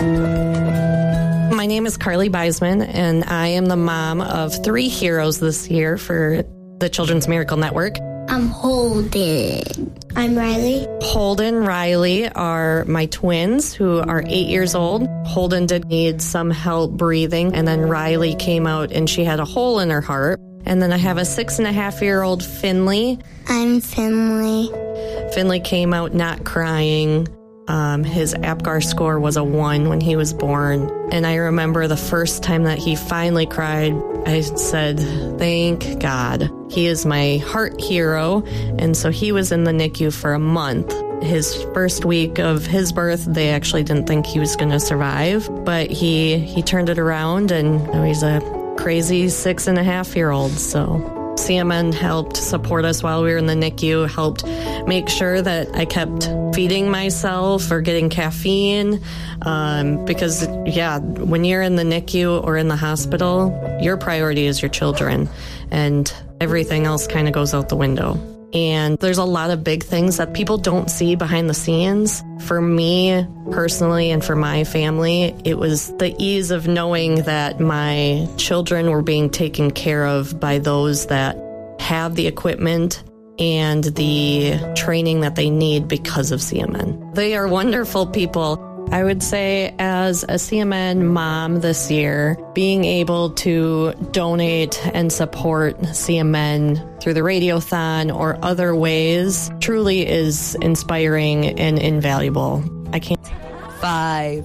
My name is Carly Beisman, and I am the mom of 3 heroes this year for the Children's Miracle Network. I'm Holden. I'm Riley. Holden and Riley are my twins who are 8 years old. Holden did need some help breathing, and then Riley came out and she had a hole in her heart. And then I have a 6.5-year-old Finley. I'm Finley. Finley came out not crying. His APGAR score was a 1 when he was born. And I remember the first time that he finally cried, I said, thank God. He is my heart hero. And so he was in the NICU for a month. His first week of his birth, they actually didn't think he was going to survive. But he turned it around, and now he's a crazy 6.5-year-old. So CMN helped support us while we were in the NICU, helped make sure that I kept feeding myself or getting caffeine, because, when you're in the NICU or in the hospital, your priority is your children, and everything else kind of goes out the window. And there's a lot of big things that people don't see behind the scenes. For me personally and for my family, it was the ease of knowing that my children were being taken care of by those that have the equipment and the training that they need because of CMN. They are wonderful people. I would say as a CMN mom this year, being able to donate and support CMN through the Radiothon or other ways truly is inspiring and invaluable. I can't. 5.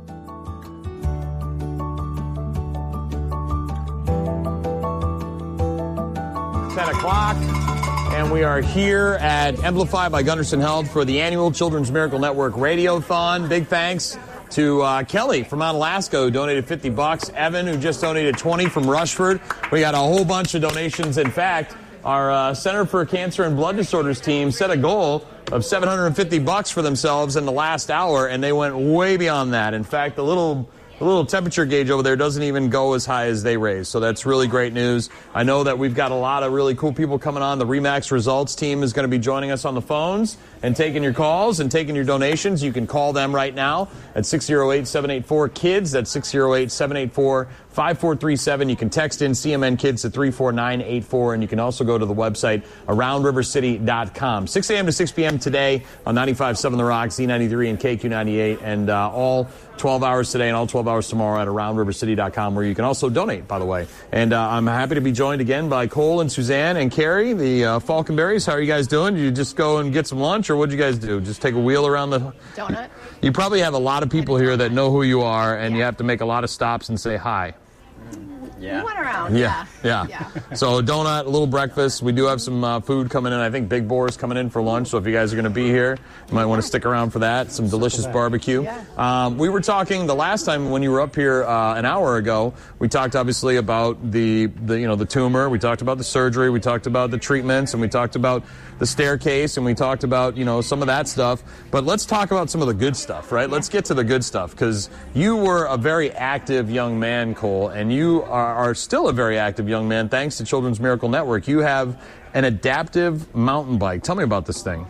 And we are here at Amplify by Gunderson Health for the annual Children's Miracle Network Radiothon. Big thanks to Kelly from Mount Alaska, who donated $50. Evan, who just donated $20 from Rushford. We got a whole bunch of donations. In fact, our Center for Cancer and Blood Disorders team set a goal of $750 for themselves in the last hour, and they went way beyond that. In fact, the little temperature gauge over there doesn't even go as high as they raised. So that's really great news. I know that we've got a lot of really cool people coming on. The RE/MAX Results team is going to be joining us on the phones and taking your calls and taking your donations. You can call them right now at 608-784-KIDS. That's 608-784-5437. You can text in CMN Kids to 34984, and you can also go to the website aroundrivercity.com. 6 a.m. to 6 p.m. today on 95.7 The Rock, Z93 and KQ98, and all 12 hours today and all 12 hours tomorrow at aroundrivercity.com, where you can also donate, by the way. And I'm happy to be joined again by Cole and Suzanne and Carrie, the Falconberries. How are you guys doing? Did you just go and get some lunch, or what'd you guys do? Just take a wheel around the... Donut. You probably have a lot of people here that know who you are, and you have to make a lot of stops and say hi. Yeah. We went around. Yeah. So donut, a little breakfast. We do have some food coming in. I think Big Boar's coming in for lunch. So if you guys are going to be here, you might want to stick around for that. Some delicious barbecue. Yeah. We were talking the last time when you were up here an hour ago. We talked obviously about the tumor. We talked about the surgery. We talked about the treatments, and we talked about the staircase, and we talked about some of that stuff. But let's talk about some of the good stuff, right? Let's get to the good stuff, because you were a very active young man, Cole, and you are still a very active young man thanks to Children's Miracle Network. You have an adaptive mountain bike. Tell me about this thing.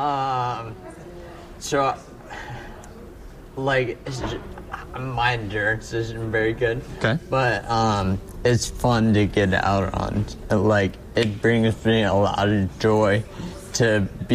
My endurance isn't very good. Okay. But it's fun to get out on. It brings me a lot of joy to be